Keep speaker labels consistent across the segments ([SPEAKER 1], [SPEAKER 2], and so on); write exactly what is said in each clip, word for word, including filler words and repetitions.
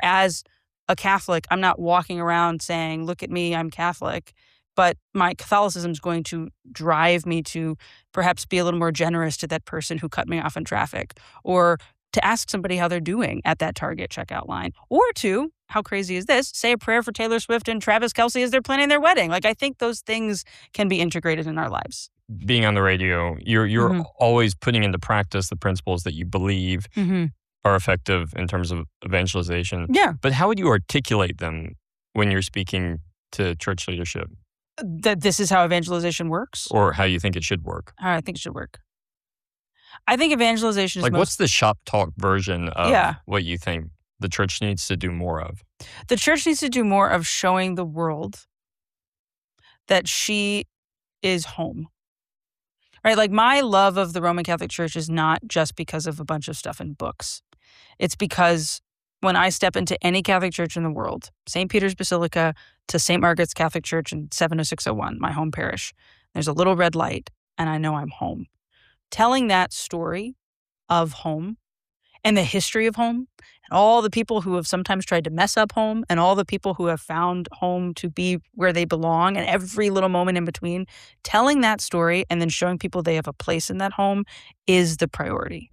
[SPEAKER 1] as a Catholic, I'm not walking around saying, look at me, I'm Catholic. But my Catholicism is going to drive me to perhaps be a little more generous to that person who cut me off in traffic, or to ask somebody how they're doing at that Target checkout line, or to, how crazy is this, say a prayer for Taylor Swift and Travis Kelce as they're planning their wedding. Like, I think those things can be integrated in our lives.
[SPEAKER 2] Being on the radio, you're you're
[SPEAKER 1] mm-hmm.
[SPEAKER 2] always putting into practice the principles that you believe
[SPEAKER 1] mm-hmm.
[SPEAKER 2] are effective in terms of evangelization.
[SPEAKER 1] Yeah.
[SPEAKER 2] But how would you articulate them when you're speaking to church leadership?
[SPEAKER 1] That this is how evangelization works?
[SPEAKER 2] Or how you think it should work?
[SPEAKER 1] How I think it should work. I think evangelization is
[SPEAKER 2] like,
[SPEAKER 1] most...
[SPEAKER 2] what's the shop talk version of
[SPEAKER 1] yeah.
[SPEAKER 2] what you think the church needs to do more of?
[SPEAKER 1] The church needs to do more of showing the world that she is home. Right? Like, my love of the Roman Catholic Church is not just because of a bunch of stuff in books. It's because when I step into any Catholic church in the world, Saint Peter's Basilica to Saint Margaret's Catholic Church in seven oh six oh one, my home parish, there's a little red light, and I know I'm home. Telling that story of home and the history of home and all the people who have sometimes tried to mess up home and all the people who have found home to be where they belong and every little moment in between, telling that story and then showing people they have a place in that home is the priority.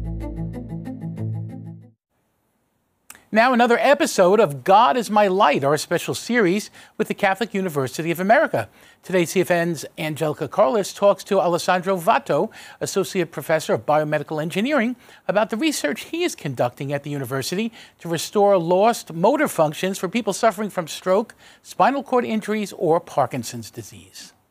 [SPEAKER 3] Now another episode of God is My Light, our special series with the Catholic University of America. Today, C F N's Angelica Carlos talks to Alessandro Vatto, Associate Professor of Biomedical Engineering, about the research he is conducting at the university to restore lost motor functions for people suffering from stroke, spinal cord injuries, or Parkinson's disease.